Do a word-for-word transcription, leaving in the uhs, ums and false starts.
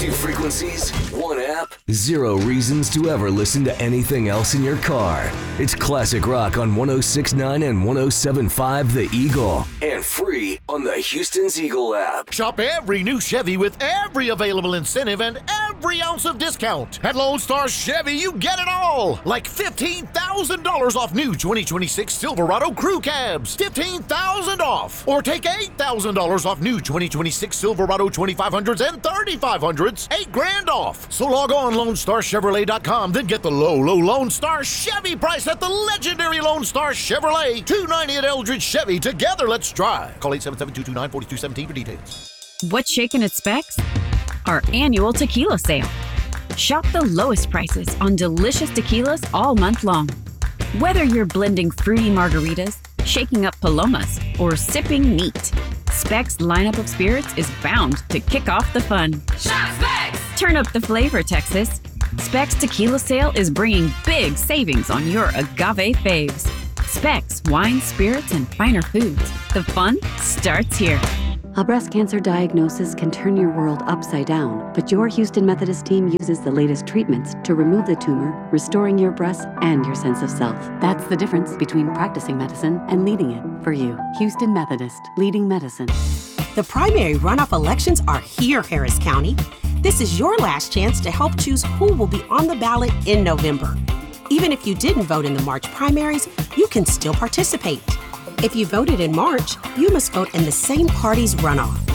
Two frequencies, one app, zero reasons to ever listen to anything else in your car. It's classic rock on one oh six point nine and one oh seven point five The Eagle. And free on the Houston's Eagle app. Shop every new Chevy with every available incentive and every ounce of discount. At Lone Star Chevy, you get it all. Like fifteen thousand dollars off new twenty twenty-six Silverado Crew Cabs. fifteen thousand dollars off. Or take eight thousand dollars off new twenty twenty-six Silverado twenty-five hundreds and thirty-five hundreds. Eight grand off. So log on Lone Star Chevrolet dot com, then get the low, low Lone Star Chevy price at the legendary Lone Star Chevrolet. two ninety at Eldridge Chevy. Together, let's drive. Call eight seven seven, two two nine, four two one seven for details. What's shaking at Specs? Our annual tequila sale. Shop the lowest prices on delicious tequilas all month long. Whether you're blending fruity margaritas, shaking up palomas, or sipping neat, Specs lineup of spirits is bound to kick off the fun. Shop Specs! Turn up the flavor, Texas. Specs Tequila Sale is bringing big savings on your agave faves. Specs Wine, Spirits, and Finer Foods. The fun starts here. A breast cancer diagnosis can turn your world upside down, but your Houston Methodist team uses the latest treatments to remove the tumor, restoring your breasts and your sense of self. That's the difference between practicing medicine and leading it for you. Houston Methodist, leading medicine. The primary runoff elections are here, Harris County. This is your last chance to help choose who will be on the ballot in November. Even if you didn't vote in the March primaries, you can still participate. If you voted in March, you must vote in the same party's runoff.